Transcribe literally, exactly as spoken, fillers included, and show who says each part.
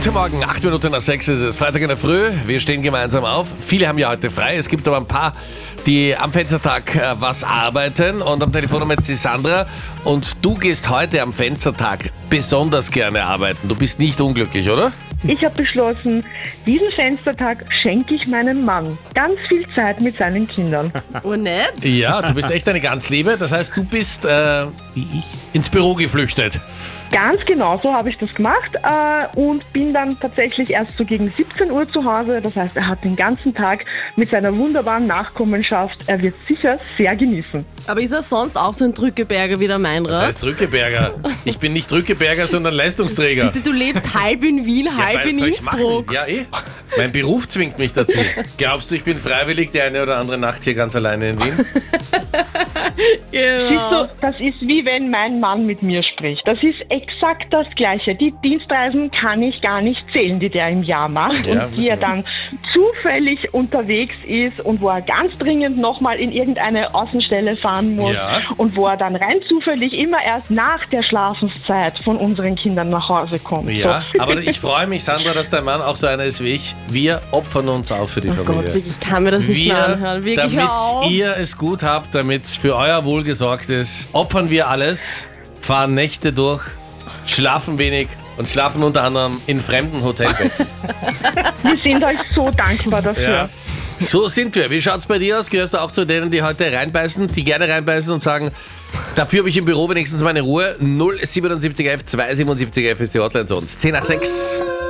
Speaker 1: Guten Morgen, acht Minuten nach sechs ist es, Freitag in der Früh. Wir stehen gemeinsam auf. Viele haben ja heute frei. Es gibt aber ein paar, die am Fenstertag äh, was arbeiten. Und am Telefon haben wir jetzt die Sandra. Und du gehst heute am Fenstertag besonders gerne arbeiten. Du bist nicht unglücklich, oder?
Speaker 2: Ich habe beschlossen, diesen Fenstertag schenke ich meinem Mann. Ganz viel Zeit mit seinen Kindern.
Speaker 3: Oh, nett?
Speaker 1: Ja, du bist echt eine Ganzliebe. Das heißt, du bist, äh, wie ich, ins Büro geflüchtet.
Speaker 2: Ganz genau, so habe ich das gemacht äh, und bin dann tatsächlich erst so gegen siebzehn Uhr zu Hause. Das heißt, er hat den ganzen Tag mit seiner wunderbaren Nachkommenschaft, er wird sicher sehr genießen.
Speaker 3: Aber ist er sonst auch so ein Drückeberger wie der Meinrad?
Speaker 1: Das heißt Drückeberger. Ich bin nicht Drückeberger, sondern Leistungsträger.
Speaker 3: Bitte, du lebst halb in Wien, halb
Speaker 1: Ja, was
Speaker 3: in
Speaker 1: soll ich machen?
Speaker 3: Innsbruck.
Speaker 1: Ja, eh. Mein Beruf zwingt mich dazu. Glaubst du, ich bin freiwillig die eine oder andere Nacht hier ganz alleine in Wien?
Speaker 3: Genau.
Speaker 2: Siehst du, das ist wie wenn mein Mann mit mir spricht. Das ist exakt das Gleiche. Die Dienstreisen kann ich gar nicht zählen, die der im Jahr macht
Speaker 1: Ja,
Speaker 2: und die er dann zufällig unterwegs ist und wo er ganz dringend nochmal in irgendeine Außenstelle fahren muss
Speaker 1: Ja.
Speaker 2: und wo er dann rein zufällig immer erst nach der Schlafenszeit von unseren Kindern nach Hause kommt.
Speaker 1: Ja,
Speaker 2: So.
Speaker 1: aber ich freue mich, Sandra, dass dein Mann auch so einer ist wie ich. Wir opfern uns auf für die
Speaker 3: Oh
Speaker 1: Familie.
Speaker 3: Gott, wirklich, ich kann mir das nicht mehr
Speaker 1: Wir,
Speaker 3: anhören. Wirklich,
Speaker 1: damit
Speaker 3: hör auf.
Speaker 1: ihr es gut habt, damit es für euer Wohl gesorgt ist, opfern wir alles, fahren Nächte durch, schlafen wenig und schlafen unter anderem in fremden Hotelbetten.
Speaker 2: Wir sind euch so dankbar dafür.
Speaker 1: Ja. So sind wir. Wie schaut's bei dir aus? Gehörst du auch zu denen, die heute reinbeißen, die gerne reinbeißen und sagen, dafür habe ich im Büro wenigstens meine Ruhe? null sieben sieben eins zwei sieben sieben elf ist die Hotline zu uns. zehn nach sechs.